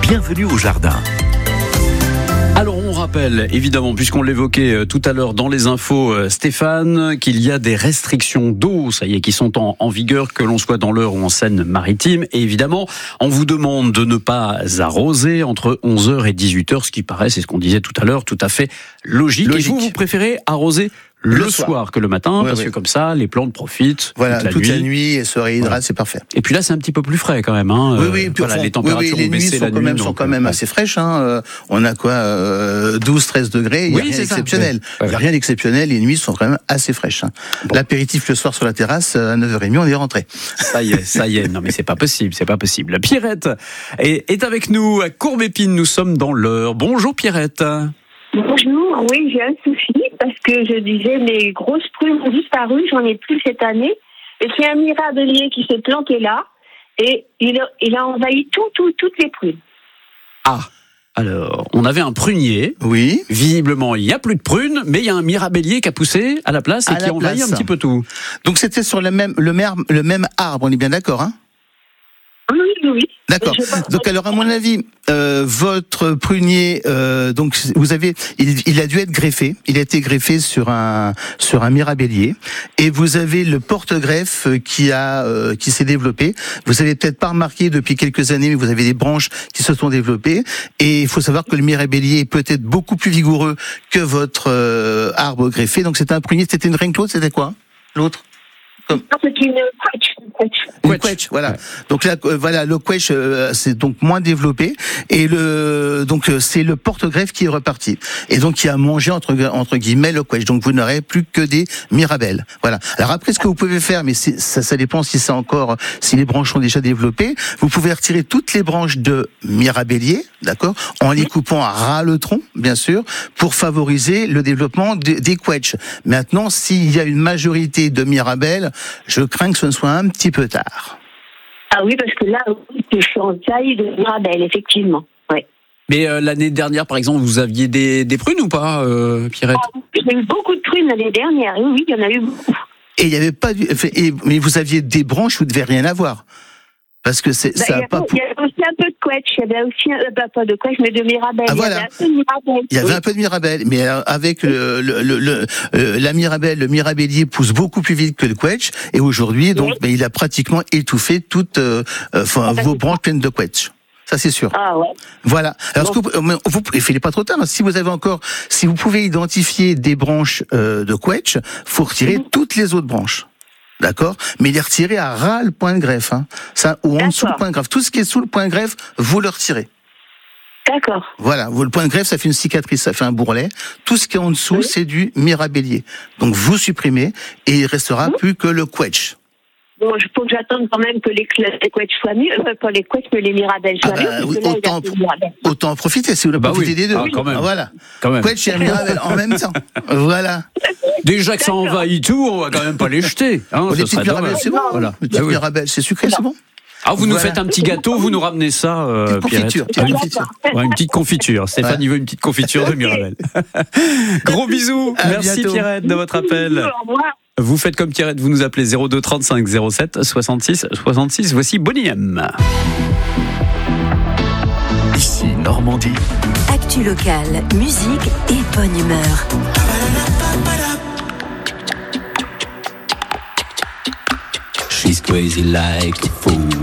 bienvenue au jardin. Alors on rappelle, évidemment, puisqu'on l'évoquait tout à l'heure dans les infos, Stéphane, qu'il y a des restrictions d'eau, ça y est, qui sont en vigueur, que l'on soit dans l'Eure ou en Seine-Maritime. Et évidemment, on vous demande de ne pas arroser entre 11h et 18h, ce qui paraît, c'est ce qu'on disait tout à l'heure, tout à fait logique. Et vous préférez arroser le soir que le matin, parce que comme ça, les plantes profitent toute la nuit et se réhydratent, c'est parfait. Et puis là, c'est un petit peu plus frais quand même. Hein. Les températures les nuits sont quand même assez fraîches. Hein. On a 12-13 degrés, il n'y a rien d'exceptionnel. Il n'y a rien d'exceptionnel, les nuits sont quand même assez fraîches. Hein. Bon. L'apéritif le soir sur la terrasse, à 9h30, on est rentré. Ça y est. Non mais c'est pas possible. Pierrette est avec nous à Courbépine, nous sommes dans l'Eure. Bonjour Pierrette. Bonjour, oui, j'ai un souci parce que je disais mes grosses prunes ont disparu, j'en ai plus cette année. Et c'est un mirabellier qui s'est planté là et il a envahi toutes les prunes. Ah, alors, on avait un prunier. Oui. Visiblement, il n'y a plus de prunes, mais il y a un mirabellier qui a poussé à la place et qui a envahi un petit peu tout. Donc c'était sur le même arbre, on est bien d'accord, hein ? Oui. D'accord. Donc alors à mon avis, votre prunier, donc vous avez, il a dû être greffé. Il a été greffé sur un mirabellier, et vous avez le porte-greffe qui s'est développé. Vous avez peut-être pas remarqué depuis quelques années, mais vous avez des branches qui se sont développées. Et il faut savoir que le mirabellier est peut-être beaucoup plus vigoureux que votre arbre greffé. Donc c'était un prunier. C'était une reine Claude. C'était quoi l'autre? C'est une quetch, voilà. Donc là, le quetch, c'est donc moins développé, et c'est le porte-greffe qui est reparti, et donc qui a mangé entre guillemets le quetch. Donc vous n'aurez plus que des mirabelles. Voilà. Alors après, ce que vous pouvez faire, mais ça dépend si les branches sont déjà développées, vous pouvez retirer toutes les branches de mirabellier, d'accord, en les coupant à ras le tronc, bien sûr, pour favoriser le développement des quetch. Maintenant, s'il y a une majorité de mirabelles, je crains que ce ne soit un petit peu tard. Ah oui, parce que là, je suis en taille de mirabelle, effectivement. Ouais. Mais l'année dernière, par exemple, vous aviez des prunes ou pas, Pierrette? J'ai eu beaucoup de prunes l'année dernière, oui, il y en a eu beaucoup. Et il n'y avait pas mais vous aviez des branches où vous ne devez rien avoir. Parce que ça il y avait aussi un peu de quetch, il y avait aussi pas de quetch, mais de mirabelle. Ah, voilà. Il y avait un peu de mirabelle, mais avec la mirabelle, le mirabellier pousse beaucoup plus vite que le quetch, et aujourd'hui, donc, mais il a pratiquement étouffé toutes vos branches pleines de quetch. Ça, c'est sûr. Ah ouais. Voilà. Alors, vous faites pas trop tard. Si vous pouvez identifier des branches de quetch, faut retirer toutes les autres branches. D'accord, mais les retirer à ras le point de greffe, hein. Ça, ou en dessous le point de greffe. Tout ce qui est sous le point de greffe, vous le retirez. D'accord. Voilà, le point de greffe, ça fait une cicatrice, ça fait un bourrelet. Tout ce qui est en dessous, c'est du mirabellier. Donc vous supprimez, et il restera plus que le quetch. Bon, il faut que j'attende quand même que les quetch soient mieux, pas les quetch, mais les mirabelles soient mieux. Oui, autant en profiter, si vous voulez profiter des deux. Quand même. Voilà. Quand même. Quetch et mirabelle en même temps. Voilà. Déjà que ça envahit tout, on va quand même pas les jeter. Hein, les petites mirabelles, c'est bon. Voilà. Les petites mirabelles, c'est sucré, c'est bon. Ah, vous nous faites un petit gâteau, vous nous ramenez ça, confiture. Une petite confiture. Stéphane, il veut une petite confiture de mirabelle. Gros bisous. Merci Pierrette de votre appel. Au revoir. Vous faites comme Pierrette, vous nous appelez 02 35 07 66 66. Voici Bonnie M. Ici Normandie. Actu locale, musique et bonne humeur. She's crazy like a fool.